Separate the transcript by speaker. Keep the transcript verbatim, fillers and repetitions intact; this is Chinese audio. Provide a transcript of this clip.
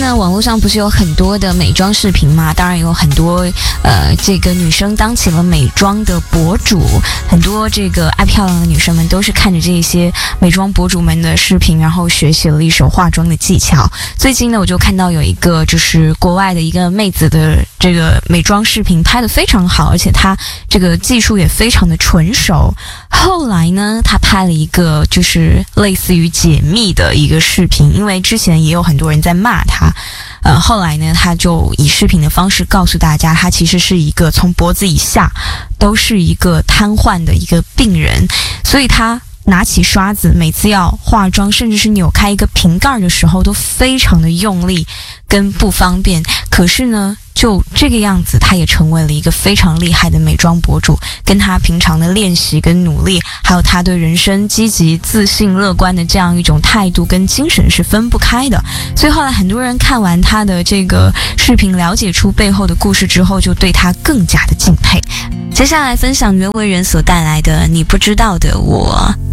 Speaker 1: 呢，网络上不是有很多的美妆视频吗？当然有很多呃，这个女生当起了美妆的博主，很多这个爱漂亮的女生们都是看着这些美妆博主们的视频，然后学习了一手化妆的技巧。最近呢，我就看到有一个就是国外的一个妹子的这个美妆视频拍得非常好，而且她这个技术也非常的纯熟。后来呢，她拍了一个就是类似于解密的一个视频，因为之前也有很多人在骂她。呃，后来呢，他就以视频的方式告诉大家，他其实是一个从脖子以下都是一个瘫痪的一个病人，所以他拿起刷子，每次要化妆，甚至是扭开一个瓶盖的时候，都非常的用力跟不方便。可是呢，就这个样子，他也成为了一个非常厉害的美妆博主，跟他平常的练习跟努力，还有他对人生积极、自信、乐观的这样一种态度跟精神是分不开的。所以后来很多人看完他的这个视频，了解出背后的故事之后，就对他更加的敬佩。接下来分享袁惟仁所带来的《你不知道的我》。